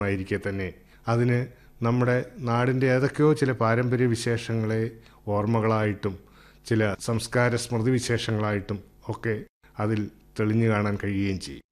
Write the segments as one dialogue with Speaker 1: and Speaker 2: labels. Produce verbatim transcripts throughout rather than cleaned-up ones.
Speaker 1: ആയിരിക്കെ തന്നെ അതിന് നമ്മുടെ നാടിൻ്റെ ഏതൊക്കെയോ ചില പാരമ്പര്യ വിശേഷങ്ങളെ ഓർമ്മകളായിട്ടും ചില സംസ്കാര സ്മൃതി വിശേഷങ്ങളായിട്ടും ഒക്കെ അതിൽ തെളിഞ്ഞു കാണാൻ കഴിയുകയും ചെയ്യും.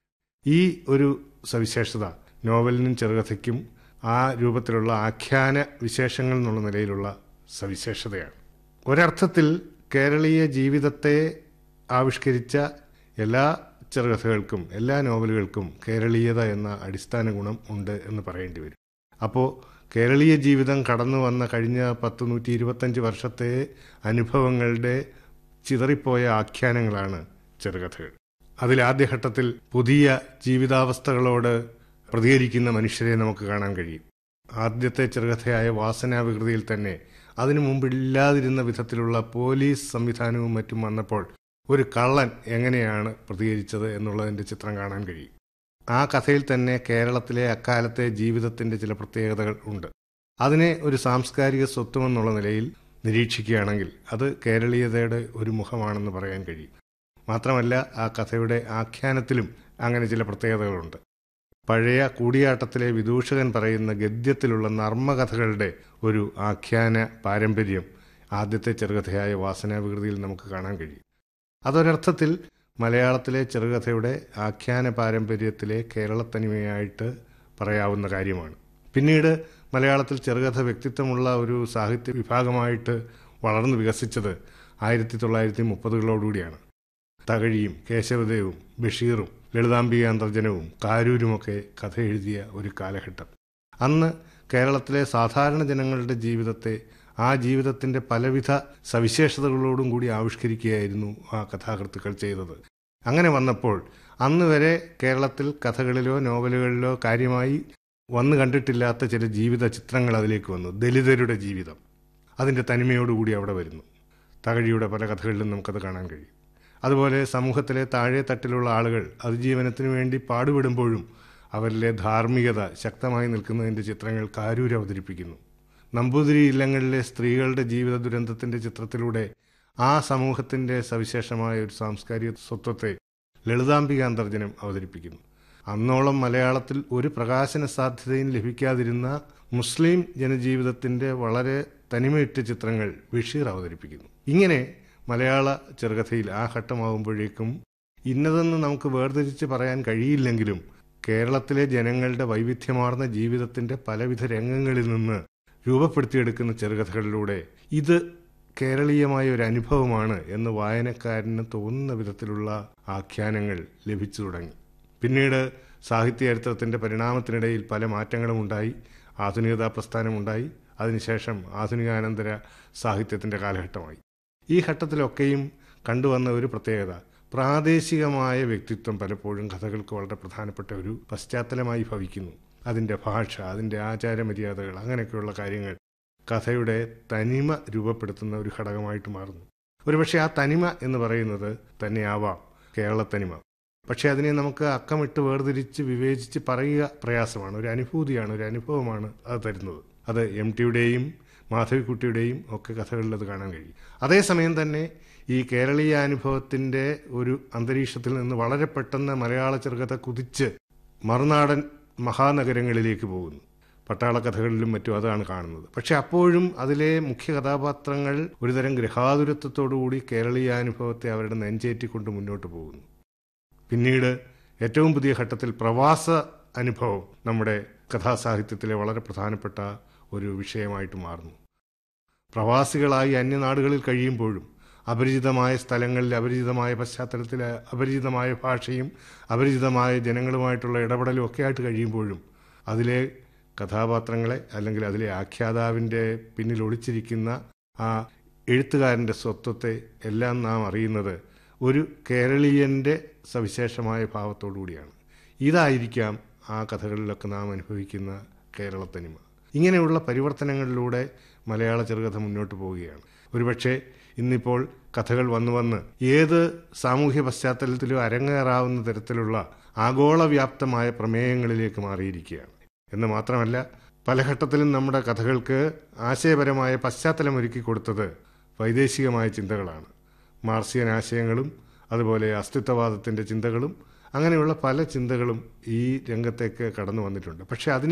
Speaker 1: ഈ ഒരു സവിശേഷത നോവലിനും ചെറുകഥയ്ക്കും ആ രൂപത്തിലുള്ള ആഖ്യാന വിശേഷങ്ങൾ എന്നുള്ള നിലയിലുള്ള സവിശേഷതയാണ്. ഒരർത്ഥത്തിൽ കേരളീയ ജീവിതത്തെ ആവിഷ്കരിച്ച എല്ലാ ചെറുകഥകൾക്കും എല്ലാ നോവലുകൾക്കും കേരളീയത എന്ന അടിസ്ഥാന ഗുണം ഉണ്ട് എന്ന് പറയേണ്ടി വരും. അപ്പോൾ കേരളീയ ജീവിതം കടന്നു വന്ന കഴിഞ്ഞ പത്ത് നൂറ്റി ഇരുപത്തഞ്ച് വർഷത്തെ അനുഭവങ്ങളുടെ ചിതറിപ്പോയ ആഖ്യാനങ്ങളാണ് ചെറുകഥകൾ. അതിലാദ്യഘട്ടത്തിൽ പുതിയ ജീവിതാവസ്ഥകളോട് പ്രതികരിക്കുന്ന മനുഷ്യരെ നമുക്ക് കാണാൻ കഴിയും. ആദ്യത്തെ ചെറുകഥയായ വാസനാവികൃതിയിൽ തന്നെ അതിനു മുമ്പില്ലാതിരുന്ന വിധത്തിലുള്ള പോലീസ് സംവിധാനവും മറ്റും വന്നപ്പോൾ ഒരു കള്ളൻ എങ്ങനെയാണ് പ്രതികരിച്ചത് എന്നുള്ളതിൻ്റെ ചിത്രം കാണാൻ കഴിയും. ആ കഥയിൽ തന്നെ കേരളത്തിലെ അക്കാലത്തെ ജീവിതത്തിൻ്റെ ചില പ്രത്യേകതകൾ ഉണ്ട്. അതിനെ ഒരു സാംസ്കാരിക സ്വത്വമെന്നുള്ള നിലയിൽ നിരീക്ഷിക്കുകയാണെങ്കിൽ അത് കേരളീയതയുടെ ഒരു മുഖമാണെന്ന് പറയാൻ കഴിയും. മാത്രമല്ല ആ കഥയുടെ ആഖ്യാനത്തിലും അങ്ങനെ ചില പ്രത്യേകതകളുണ്ട്. പഴയ കൂടിയാട്ടത്തിലെ വിദൂഷകൻ പറയുന്ന ഗദ്യത്തിലുള്ള നർമ്മകഥകളുടെ ഒരു ആഖ്യാന പാരമ്പര്യം ആദ്യത്തെ ചെറുകഥയായ വാസനാവികൃതിയിൽ നമുക്ക് കാണാൻ കഴിയും. അതൊരർത്ഥത്തിൽ മലയാളത്തിലെ ചെറുകഥയുടെ ആഖ്യാന പാരമ്പര്യത്തിലെ കേരളത്തനിമയായിട്ട് പറയാവുന്ന കാര്യമാണ്. പിന്നീട് മലയാളത്തിൽ ചെറുകഥ വ്യക്തിത്വമുള്ള ഒരു സാഹിത്യ വിഭാഗമായിട്ട് വളർന്നു വികസിച്ചത് ആയിരത്തി തൊള്ളായിരത്തി മുപ്പതുകളോടുകൂടിയാണ്. തകഴിയും കേശവദേവും ബഷീറും ലളിതാംബിക അന്തർജനവും കാരൂരുമൊക്കെ കഥ എഴുതിയ ഒരു കാലഘട്ടം. അന്ന് കേരളത്തിലെ സാധാരണ ജനങ്ങളുടെ ജീവിതത്തെ ആ ജീവിതത്തിൻ്റെ പലവിധ സവിശേഷതകളോടും കൂടി ആവിഷ്കരിക്കുകയായിരുന്നു ആ കഥാകൃത്തുക്കൾ ചെയ്തത്. അങ്ങനെ വന്നപ്പോൾ അന്ന് വരെ കേരളത്തിൽ കഥകളിലോ നോവലുകളിലോ കാര്യമായി വന്നു കണ്ടിട്ടില്ലാത്ത ചില ജീവിത ചിത്രങ്ങൾ അതിലേക്ക് വന്നു. ദലിതരുടെ ജീവിതം അതിൻ്റെ തനിമയോടുകൂടി അവിടെ വരുന്നു. തകഴിയുടെ പല കഥകളിലും നമുക്കത് കാണാൻ കഴിയും. അതുപോലെ സമൂഹത്തിലെ താഴെ തട്ടിലുള്ള ആളുകൾ അതിജീവനത്തിന് വേണ്ടി പാടുപെടുമ്പോഴും അവരിലെ ധാർമ്മികത ശക്തമായി നിൽക്കുന്നതിൻ്റെ ചിത്രങ്ങൾ കാരൂര് അവതരിപ്പിക്കുന്നു. നമ്പൂതിരി ഇല്ലങ്ങളിലെ സ്ത്രീകളുടെ ജീവിത ദുരന്തത്തിൻ്റെ ചിത്രത്തിലൂടെ ആ സമൂഹത്തിൻ്റെ സവിശേഷമായ ഒരു സാംസ്കാരിക സ്വത്വത്തെ ലളിതാംബിക അന്തർജനം അവതരിപ്പിക്കുന്നു. അന്നോളം മലയാളത്തിൽ ഒരു പ്രകാശന സാധ്യതയും ലഭിക്കാതിരുന്ന മുസ്ലിം ജനജീവിതത്തിൻ്റെ വളരെ തനിമയിട്ട ചിത്രങ്ങൾ ബഷീർ അവതരിപ്പിക്കുന്നു. ഇങ്ങനെ മലയാള ചെറുകഥയിൽ ആ ഘട്ടമാകുമ്പോഴേക്കും ഇന്നതെന്ന് നമുക്ക് വേർതിരിച്ച് പറയാൻ കഴിയില്ലെങ്കിലും കേരളത്തിലെ ജനങ്ങളുടെ വൈവിധ്യമാർന്ന ജീവിതത്തിൻ്റെ പലവിധ രംഗങ്ങളിൽ നിന്ന് രൂപപ്പെടുത്തിയെടുക്കുന്ന ചെറുകഥകളിലൂടെ ഇത് കേരളീയമായ ഒരു അനുഭവമാണ് എന്ന് വായനക്കാരന് തോന്നുന്ന വിധത്തിലുള്ള ആഖ്യാനങ്ങൾ ലഭിച്ചു തുടങ്ങി. പിന്നീട് സാഹിത്യ ചരിത്രത്തിൻ്റെ പരിണാമത്തിനിടയിൽ പല മാറ്റങ്ങളും ഉണ്ടായി. ആധുനികതാ പ്രസ്ഥാനമുണ്ടായി. അതിനുശേഷം ആധുനികാനന്തര സാഹിത്യത്തിൻ്റെ കാലഘട്ടമായി. ഈ ഘട്ടത്തിലൊക്കെയും കണ്ടുവന്ന ഒരു പ്രത്യേകത പ്രാദേശികമായ വ്യക്തിത്വം പലപ്പോഴും കഥകൾക്ക് വളരെ പ്രധാനപ്പെട്ട ഒരു പശ്ചാത്തലമായി ഭവിക്കുന്നു. അതിൻ്റെ ഭാഷ, അതിൻ്റെ ആചാരമര്യാദകൾ, അങ്ങനെയൊക്കെയുള്ള കാര്യങ്ങൾ കഥയുടെ തനിമ രൂപപ്പെടുത്തുന്ന ഒരു ഘടകമായിട്ട് മാറുന്നു. ഒരുപക്ഷെ ആ തനിമ എന്ന് പറയുന്നത് തന്നെയാവാം കേരളത്തനിമ. പക്ഷേ അതിനെ നമുക്ക് അക്കമിട്ട് വേർതിരിച്ച് വിവേചിച്ച് പറയുക പ്രയാസമാണ്. ഒരു അനുഭൂതിയാണ്, ഒരു അനുഭവമാണ് അത് തരുന്നത്. അത് എം ടിയുടെയും മാധവിക്കുട്ടിയുടെയും ഒക്കെ കഥകളിൽ അത് കാണാൻ കഴിയും. അതേസമയം തന്നെ ഈ കേരളീയ അനുഭവത്തിൻ്റെ ഒരു അന്തരീക്ഷത്തിൽ നിന്ന് വളരെ പെട്ടെന്ന് മലയാള ചെറുകഥ കുതിച്ച് മറുനാടൻ മഹാനഗരങ്ങളിലേക്ക് പോകുന്നു. പട്ടാള കഥകളിലും മറ്റും അതാണ് കാണുന്നത്. പക്ഷെ അപ്പോഴും അതിലെ മുഖ്യ കഥാപാത്രങ്ങൾ ഒരുതരം ഗൃഹാതുരത്വത്തോടുകൂടി കേരളീയാനുഭവത്തെ അവരുടെ നെഞ്ചേറ്റിക്കൊണ്ട് മുന്നോട്ട് പോകുന്നു. പിന്നീട് ഏറ്റവും പുതിയ ഘട്ടത്തിൽ പ്രവാസ അനുഭവം നമ്മുടെ കഥാസാഹിത്യത്തിലെ വളരെ പ്രധാനപ്പെട്ട ഒരു വിഷയമായിട്ട് മാറുന്നു. പ്രവാസികളായി അന്യനാടുകളിൽ കഴിയുമ്പോഴും അപരിചിതമായ സ്ഥലങ്ങളിൽ അപരിചിതമായ പശ്ചാത്തലത്തിൽ അപരിചിതമായ ഭാഷയും അപരിചിതമായ ജനങ്ങളുമായിട്ടുള്ള ഇടപെടലും ഒക്കെ ആയിട്ട് കഴിയുമ്പോഴും അതിലെ കഥാപാത്രങ്ങളെ അല്ലെങ്കിൽ അതിലെ ആഖ്യാതാവിൻ്റെ പിന്നിൽ ഒളിച്ചിരിക്കുന്ന ആ എഴുത്തുകാരൻ്റെ സ്വത്വത്തെ എല്ലാം നാം അറിയുന്നത് ഒരു കേരളീയൻ്റെ സവിശേഷമായ ഭാവത്തോടു കൂടിയാണ്. ഇതായിരിക്കാം ആ കഥകളിലൊക്കെ നാം അനുഭവിക്കുന്ന കേരളത്തനിമ. ഇങ്ങനെയുള്ള പരിവർത്തനങ്ങളിലൂടെ മലയാള ചെറുകഥ മുന്നോട്ട് പോവുകയാണ്. ഒരുപക്ഷെ ഇന്നിപ്പോൾ കഥകൾ വന്നു വന്ന് ഏത് സാമൂഹ്യ പശ്ചാത്തലത്തിലും അരങ്ങേറാവുന്ന തരത്തിലുള്ള ആഗോളവ്യാപ്തമായ പ്രമേയങ്ങളിലേക്ക് മാറിയിരിക്കുകയാണ്. എന്ന് മാത്രമല്ല പല ഘട്ടത്തിലും നമ്മുടെ കഥകൾക്ക് ആശയപരമായ പശ്ചാത്തലം ഒരുക്കി കൊടുത്തത് വൈദേശികമായ ചിന്തകളാണ്. മാർസിയൻ ആശയങ്ങളും അതുപോലെ അസ്തിത്വവാദത്തിൻ്റെ ചിന്തകളും അങ്ങനെയുള്ള പല ചിന്തകളും ഈ രംഗത്തേക്ക് കടന്നു വന്നിട്ടുണ്ട്. പക്ഷെ അതിന്